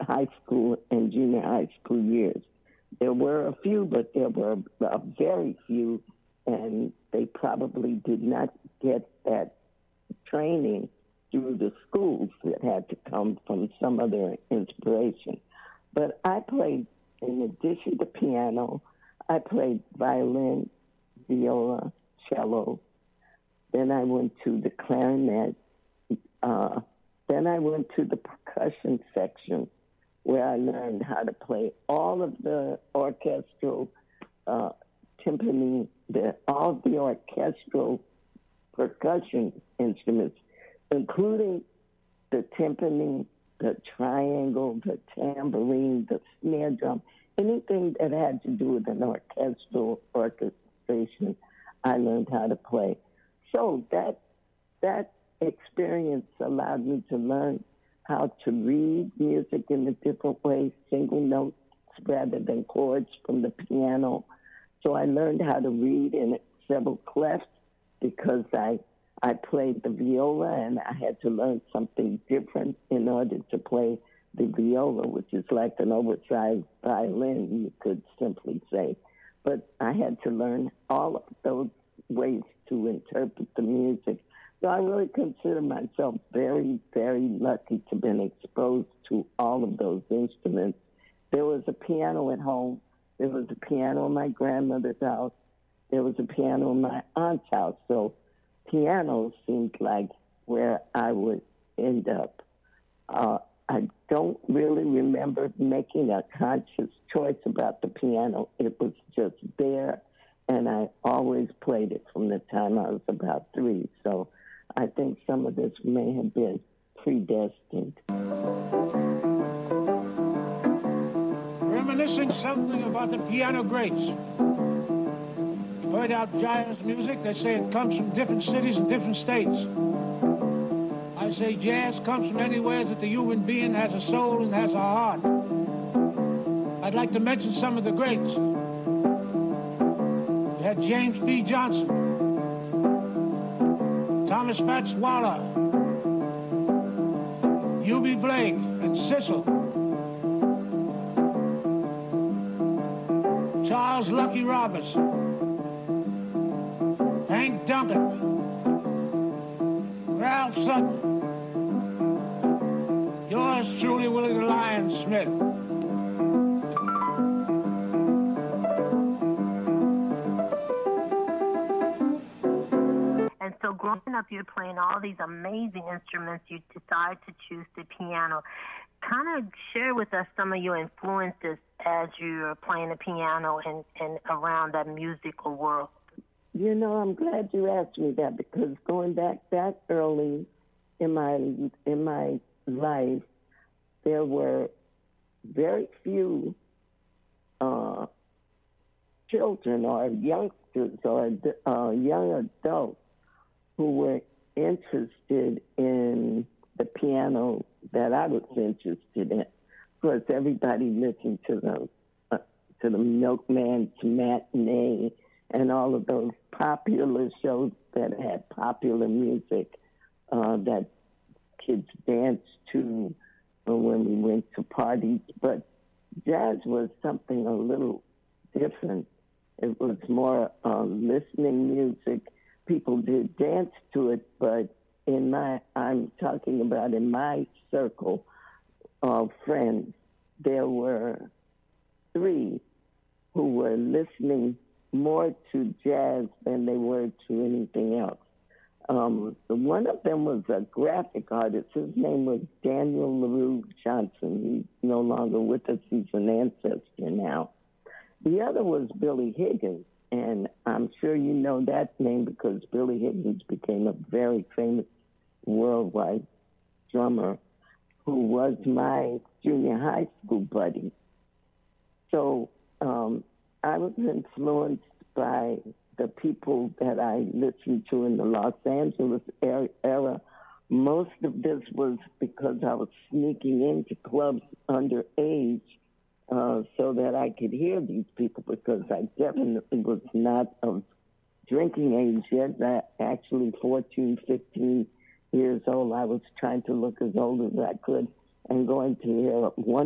high school and junior high school years. There were a few, but there were very few, and they probably did not get that training through the schools. That had to come from some other inspiration. But I played, in addition to piano, I played violin, viola, cello. Then I went to the clarinet. Then I went to the percussion section, where I learned how to play all of the orchestral timpani, all the orchestral percussion instruments, including the timpani, the triangle, the tambourine, the snare drum, anything that had to do with an orchestral orchestration, I learned how to play. So that experience allowed me to learn how to read music in a different way, single notes rather than chords from the piano. So I learned how to read in several clefs because I played the viola, and I had to learn something different in order to play the viola, which is like an oversized violin, you could simply say. But I had to learn all of those ways to interpret the music. So I really consider myself very, very lucky to have been exposed to all of those instruments. There was a piano at home. There was a piano in my grandmother's house. There was a piano in my aunt's house. So piano seemed like where I would end up. I don't really remember making a conscious choice about the piano. It was just there, and I always played it from the time I was about 3. So I think some of this may have been predestined. Reminiscing something about the piano greats. You've heard out jazz music, they say it comes from different cities and different states. I say jazz comes from anywhere that the human being has a soul and has a heart. I'd like to mention some of the greats. We had James B. Johnson, Thomas Fats Waller, Eubie Blake, and Sissel. Charles Lucky Roberts, Hank Duncan, Ralph Sutton, yours truly, Willie the Lion Smith. And so growing up, you're playing all these amazing instruments. You decide to choose the piano. Kind of share with us some of your influences as you're playing the piano and around that musical world. You know, I'm glad you asked me that, because going back that early in my life, there were very few children or youngsters or young adults who were interested in the piano that I was interested in. Of course, everybody listened to the Milkman's Matinee and all of those popular shows that had popular music that kids danced to when we went to parties. But jazz was something a little different. It was more listening music. People did dance to it, but I'm talking about in my circle of friends, there were 3 who were listening more to jazz than they were to anything else. One of them was a graphic artist. His name was Daniel LaRue Johnson. He's no longer with us. He's an ancestor now. The other was Billy Higgins, and I'm sure you know that name because Billy Higgins became a very famous worldwide drummer who was my junior high school buddy. So I was influenced by the people that I listened to in the Los Angeles era. Most of this was because I was sneaking into clubs underage so that I could hear these people, because I definitely was not of drinking age yet. Actually 14, 15 years old. I was trying to look as old as I could and going to hear one